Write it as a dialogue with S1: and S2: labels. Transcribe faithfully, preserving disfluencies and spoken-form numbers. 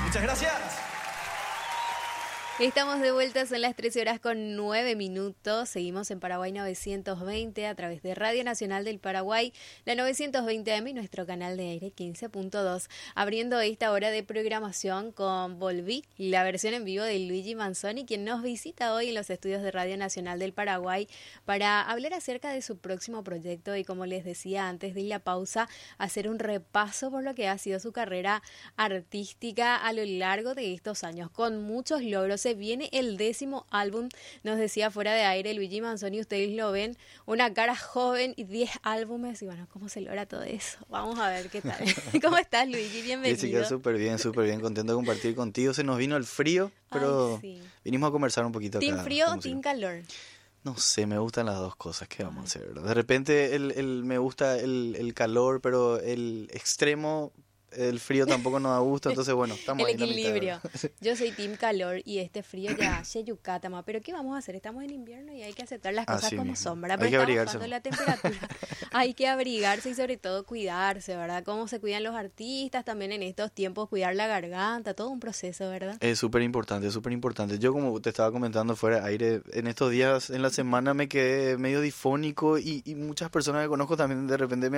S1: Muchas gracias.
S2: Estamos de vuelta, son las trece horas con nueve minutos. Seguimos en Paraguay novecientos veinte a través de Radio Nacional del Paraguay, la novecientos veinte A M y nuestro canal de aire quince punto dos. Abriendo esta hora de programación con Volví, la versión en vivo de Luigi Manzoni, quien nos visita hoy en los estudios de Radio Nacional del Paraguay para hablar acerca de su próximo proyecto y, como les decía antes de la pausa, hacer un repaso por lo que ha sido su carrera artística a lo largo de estos años, con muchos logros. Viene el décimo álbum, nos decía fuera de aire Luigi Manzoni, ustedes lo ven, una cara joven y diez álbumes, y bueno, ¿cómo se logra todo eso? Vamos a ver qué tal. ¿Cómo estás, Luigi? Bienvenido.
S3: Jessica, súper bien, súper bien, contento de compartir contigo. Se nos vino el frío, pero Ay, sí. vinimos a conversar un poquito.
S2: ¿Team frío o team calor?
S3: No sé, me gustan las dos cosas, ¿qué vamos Ay. a hacer? De repente el, el, me gusta el, el calor, pero el extremo... El frío tampoco nos da gusto, entonces bueno, estamos
S2: el
S3: ahí. El
S2: equilibrio. Yo soy team calor y este frío ya hace yucatama, pero ¿qué vamos a hacer? Estamos en invierno y hay que aceptar las cosas Así como mismo. son, ¿verdad? Pero
S3: hay que abrigarse.
S2: Estamos bajando la temperatura. Hay que abrigarse y sobre todo cuidarse, ¿verdad? Cómo se cuidan los artistas también en estos tiempos, cuidar la garganta, todo un proceso, ¿verdad?
S3: Es súper importante, es súper importante. Yo, como te estaba comentando fuera de aire, en estos días, en la semana me quedé medio difónico y, y muchas personas que conozco también de repente me